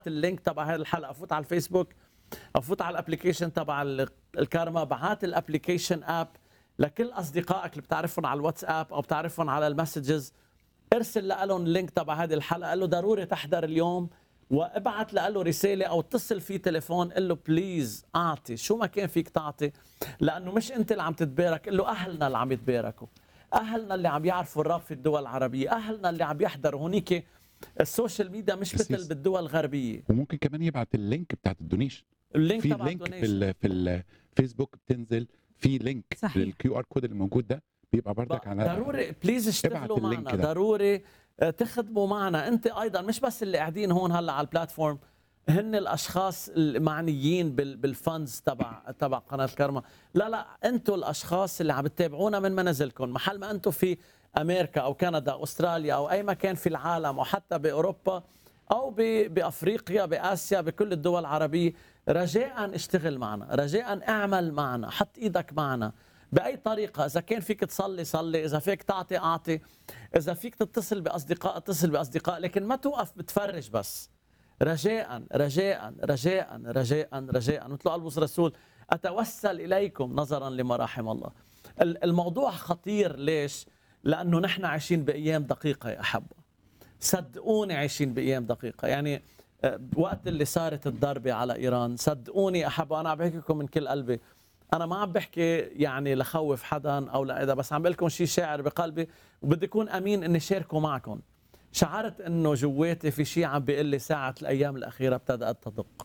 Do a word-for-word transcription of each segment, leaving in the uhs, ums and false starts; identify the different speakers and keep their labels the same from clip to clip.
Speaker 1: اللينك تبع هذه الحلقه، افوت على الفيسبوك، افوت على الابلكيشن تبع ال- الكارما، بعت الابلكيشن اب لكل اصدقائك اللي بتعرفهم على الواتساب او بتعرفهم على المسجز، ارسل لهم اللينك تبع هذه الحلقه، قال له ضروري تحضر اليوم، وابعت له رساله او اتصل فيه تليفون، قل له بليز اعطي شو ما كان فيك تعطي، لانه مش انت اللي عم تتبارك، قل له اهلنا اللي عم يتباركوا، اهلنا اللي عم يعرفوا الرب في الدول العربيه، اهلنا اللي عم يحضروا هونيك. السوشيال ميديا مش مثل
Speaker 2: أسيس.
Speaker 1: بالدول الغربيه.
Speaker 2: وممكن كمان يبعت اللينك بتاعت الدونيشن.
Speaker 1: اللينك
Speaker 2: في
Speaker 1: تبع
Speaker 2: لينك في
Speaker 1: الدونيشن
Speaker 2: ال في الفيسبوك بتنزل في لينك
Speaker 3: صحيح.
Speaker 2: للكيو ار كود اللي موجود ده، بيبقى بردك على
Speaker 1: ضروري بليز اشتغلوا
Speaker 2: ابعت اللينك
Speaker 1: معنا،
Speaker 2: ده.
Speaker 1: ضروري آه، تخدموا معنا. انت ايضا مش بس اللي قاعدين هون هلا على البلاتفورم، هن الاشخاص المعنيين بال- بالفندز تبع تبع قناه كرمة، لا لا انتم الاشخاص اللي عم تتابعونا من منازلكم، محل ما انتم في امريكا او كندا استراليا او اي مكان في العالم، او حتى باوروبا او ب- بافريقيا باسيا بكل الدول العربيه، رجاء اشتغل معنا، رجاء اعمل معنا، حط ايدك معنا باي طريقه، اذا كان فيك تصلي صلي، اذا فيك تعطي اعطي، اذا فيك تتصل باصدقاء اتصل باصدقاء، لكن ما توقف بتفرج بس. رجاء رجاء رجاء رجاء رجاء مثل قال بولس الرسول اتوسل اليكم نظرا لمراحم الله. ال- الموضوع خطير، ليش؟ لانه نحن عايشين بايام دقيقه يا احبه، صدقوني عايشين بايام دقيقه، يعني آه، وقت اللي صارت الضربه على ايران، صدقوني احبه، انا عم بحكي لكم من كل قلبي، انا ما عم بحكي يعني لخوف حدا او لا، بس عم بقول لكم شيء شاعر بقلبي، وبدي اكون امين اني شاركه معكم. شعرت انه جواتي في شيء عم بيقول لي ساعه الايام الاخيره ابتدات تدق،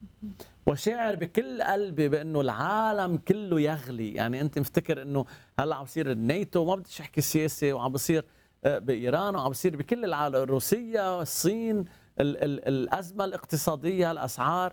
Speaker 1: وشاعر بكل قلبي بانه العالم كله يغلي. يعني انت مفتكر انه هلا عم بصير الناتو، ما بديش احكي سياسه، وعم بصير آه، بايران، وعم بصير بكل العالم، روسيا، الصين، ال ال الازمه الاقتصاديه، الاسعار.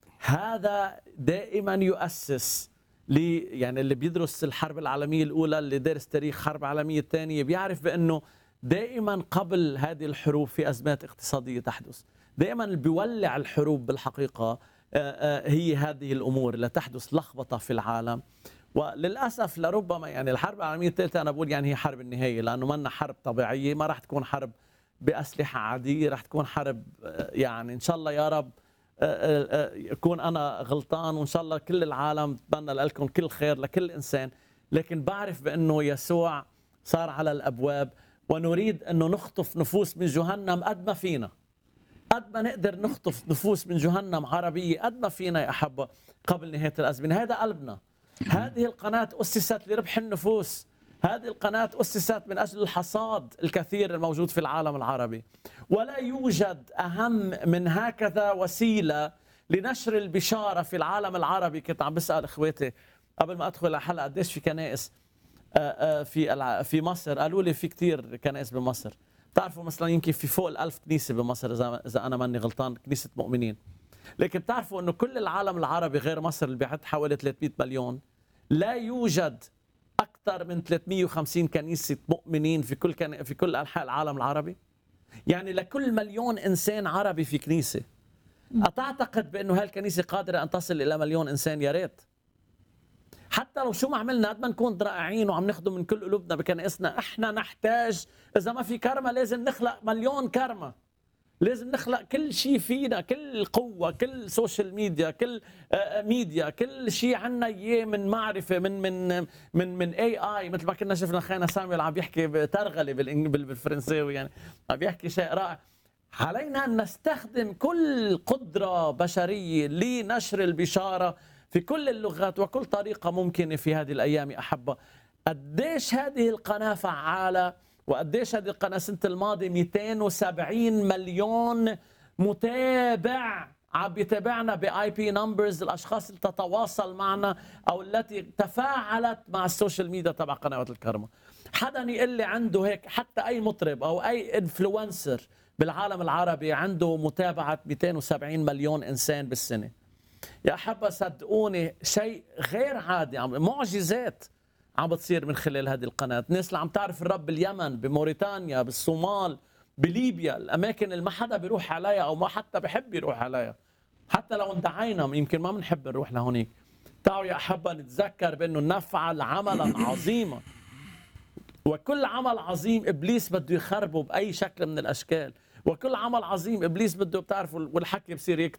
Speaker 1: هذا دائما يؤسس لي، يعني اللي بيدرس الحرب العالميه الاولى، اللي دارس تاريخ الحرب العالميه الثانيه، بيعرف بانه دائما قبل هذه الحروب في ازمات اقتصاديه تحدث، دائما اللي بيولع الحروب بالحقيقه آه، آه، هي هذه الامور اللي تحدث لخبطه في العالم. وللاسف لربما يعني الحرب العالميه الثالثه انا بقول يعني هي حرب النهايه، لانه منا حرب طبيعيه، ما راح تكون حرب باسلحه عاديه، راح تكون حرب آه، يعني ان شاء الله يا رب آه، آه، يكون انا غلطان، وان شاء الله كل العالم بتمنى لكم كل خير لكل انسان، لكن بعرف بانه يسوع صار على الابواب، ونريد انه نخطف نفوس من جهنم قد ما فينا، قد ما نقدر نخطف نفوس من جهنم عربية قد ما فينا يا أحبة قبل نهاية الأزمنة. هذا قلبنا. هذه القناة أسست لربح النفوس، هذه القناة أسست من أجل الحصاد الكثير الموجود في العالم العربي، ولا يوجد أهم من هكذا وسيلة لنشر البشارة في العالم العربي. كنت عم بسأل إخواتي قبل ما أدخل الحلقة قديش في كنائس آه، آه، في الع- في مصر، قالوا لي في كتير كنائس بمصر. بتعرفوا مثلا يمكن في فوق الألف كنيسة بمصر، إذا إذا أنا ماني غلطان، كنيسة مؤمنين. لكن بتعرفوا إنه كل العالم العربي غير مصر اللي بيعد حوالي ثلاثمئة مليون، لا يوجد أكثر من ثلاثمئة وخمسين كنيسة مؤمنين في كل كن... في كل أنحاء العالم العربي. يعني لكل مليون إنسان عربي في كنيسة. أتعتقد بأنه هالكنيسة قادرة أن تصل إلى مليون إنسان؟ يا ريت. حتى لو شو ما عملنا قد ما نكون رائعين وعم نخدم من كل قلوبنا بكنائسنا، احنا نحتاج، اذا ما في كرمة لازم نخلق مليون كرمة، لازم نخلق كل شيء فينا، كل قوة، كل سوشيال ميديا، كل آه، ميديا، كل شيء عنا اياه من معرفة، من من من من اي اي، مثل ما كنا شفنا خينا سامي عم بيحكي بترغلي بالإنج- بال- بالفرنساوي، يعني عم بيحكي شيء رائع. علينا ان نستخدم كل قدرة بشرية لنشر البشارة في كل اللغات وكل طريقة ممكنة في هذه الأيام يا أحبة. قديش هذه القناة فعالة، وقديش هذه القناة سنة الماضي مئتين وسبعين مليون متابع عم يتابعنا باي بي نمبرز، الاشخاص اللي تتواصل معنا او التي تفاعلت مع السوشيال ميديا تبع قنوات الكرمة. حدا يقول لي عنده هيك، حتى اي مطرب او اي انفلونسر بالعالم العربي عنده متابعة مئتين وسبعين مليون انسان بالسنة؟ يا أحبة صدقوني شيء غير عادي، عم معجزات عم بتصير من خلال هذه القناة. الناس اللي عم تعرف الرب باليمن، بموريتانيا، بالصومال، بليبيا، الأماكن اللي ما حدا بيروح عليها أو ما حتى بحب يروح عليها، حتى لو اندعينا يمكن ما بنحب نروح لهونيك. تعالوا يا أحبة نتذكر بأنه نفعل عملا عظيما، وكل عمل عظيم إبليس بده يخربه بأي شكل من الأشكال، وكل عمل عظيم ابليس بده بتعرفوا والحكي بصير يكتر